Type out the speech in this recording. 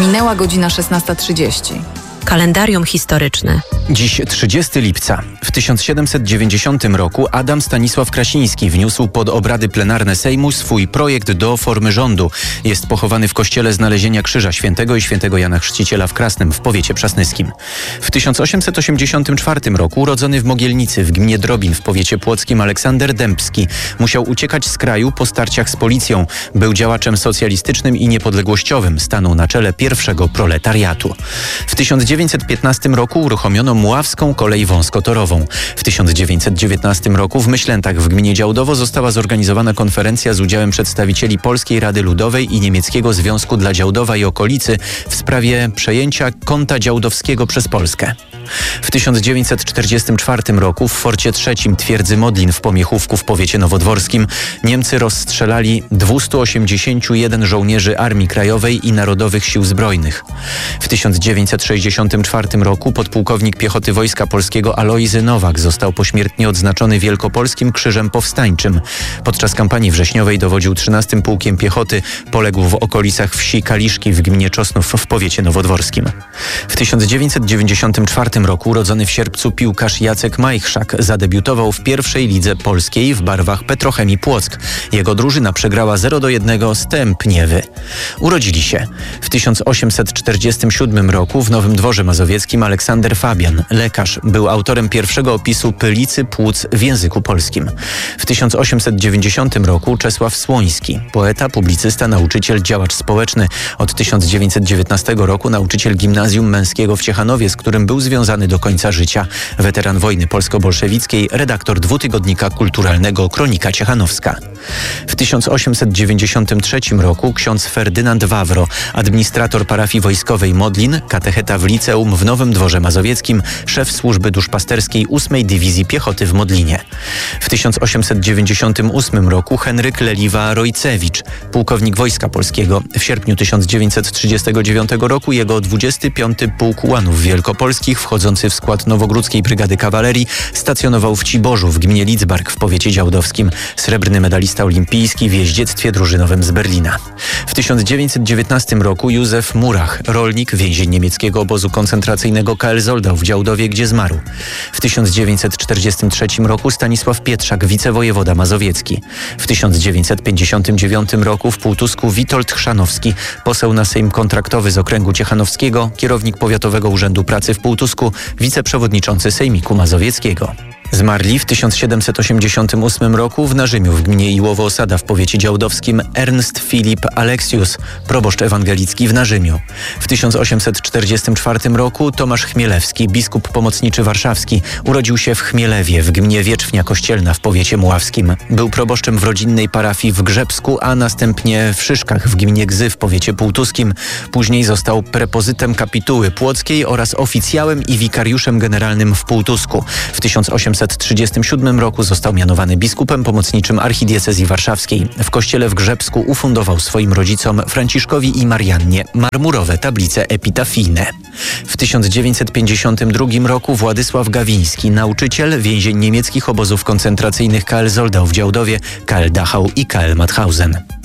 Minęła godzina 16:30. Kalendarium historyczne. Dziś 30 lipca. W 1790 roku Adam Stanisław Krasiński wniósł pod obrady plenarne Sejmu swój projekt do formy rządu. Jest pochowany w kościele Znalezienia Krzyża Świętego i Świętego Jana Chrzciciela w Krasnem w powiecie przasnyskim. W 1884 roku urodzony w Mogielnicy w gminie Drobin w powiecie płockim Aleksander Dębski musiał uciekać z kraju po starciach z policją. Był działaczem socjalistycznym i niepodległościowym. Stanął na czele pierwszego proletariatu. W 1915 roku uruchomiono Mławską kolej wąskotorową. W 1919 roku w Myślętach w gminie Działdowo została zorganizowana konferencja z udziałem przedstawicieli Polskiej Rady Ludowej i Niemieckiego Związku dla Działdowa i okolicy w sprawie przejęcia Konta Działdowskiego przez Polskę. W 1944 roku w Forcie III twierdzy Modlin w Pomiechówku w powiecie nowodworskim Niemcy rozstrzelali 281 żołnierzy Armii Krajowej i Narodowych Sił Zbrojnych. W 1964 roku podpułkownik piechoty Wojska Polskiego Alojzy Nowak został pośmiertnie odznaczony Wielkopolskim Krzyżem Powstańczym. Podczas kampanii wrześniowej dowodził 13. Pułkiem Piechoty, poległ w okolicach wsi Kaliszki w gminie Czosnów w powiecie nowodworskim. W 1994 roku urodzony w Sierpcu piłkarz Jacek Majchrzak zadebiutował w pierwszej lidze polskiej w barwach Petrochemii Płock. Jego drużyna przegrała 0-1 z Tempniewy. Urodzili się w 1847 roku w Nowym Dworze Mazowieckim Aleksander Fabian, lekarz, był autorem pierwszego opisu pylicy płuc w języku polskim. W 1890 roku Czesław Słoński, poeta, publicysta, nauczyciel, działacz społeczny. Od 1919 roku nauczyciel gimnazjum męskiego w Ciechanowie, z którym był związany do końca życia. Weteran wojny polsko-bolszewickiej, redaktor dwutygodnika kulturalnego Kronika Ciechanowska. W 1893 roku ksiądz Ferdynand Wawro, administrator parafii wojskowej Modlin, katecheta w liceum w Nowym Dworze Mazowieckim, szef służby duszpasterskiej 8 Dywizji Piechoty w Modlinie. W 1898 roku Henryk Leliwa-Rojcewicz, pułkownik Wojska Polskiego. W sierpniu 1939 roku jego 25. Pułk Ułanów Wielkopolskich, wchodzący w skład Nowogródzkiej Brygady Kawalerii, stacjonował w Ciborzu w gminie Lidzbark w powiecie działdowskim. Srebrny medalista olimpijski w jeździectwie drużynowym z Berlina. W 1919 roku Józef Murach, rolnik, więzień niemieckiego obozu koncentracyjnego KL Zoldau w Działdowie, gdzie zmarł. W 1943 roku Stanisław Pietrzak, wicewojewoda mazowiecki. W 1959 roku w Półtusku Witold Chrzanowski, poseł na Sejm kontraktowy z okręgu ciechanowskiego, kierownik Powiatowego Urzędu Pracy w Półtusku, wiceprzewodniczący Sejmiku Mazowieckiego. Zmarli w 1788 roku w Narzymiu w gminie Iłowo-Osada w powiecie działdowskim Ernst Filip Aleksius, proboszcz ewangelicki w Narzymiu. W 1844 roku Tomasz Chmielewski, biskup pomocniczy warszawski, urodził się w Chmielewie w gminie Wietrznia Kościelna w powiecie mławskim. Był proboszczem w rodzinnej parafii w Grzebsku, a następnie w Szyszkach w gminie Gzy w powiecie półtuskim. Później został prepozytem kapituły płockiej oraz oficjałem i wikariuszem generalnym w Półtusku. W 1837 roku został mianowany biskupem pomocniczym archidiecezji warszawskiej. W kościele w Grzebsku ufundował swoim rodzicom Franciszkowi i Mariannie marmurowe tablice epitafijne. W 1952 roku Władysław Gawiński, nauczyciel, więzień niemieckich obozów koncentracyjnych KL Zoldau w Działdowie, KL Dachau i KL Mauthausen.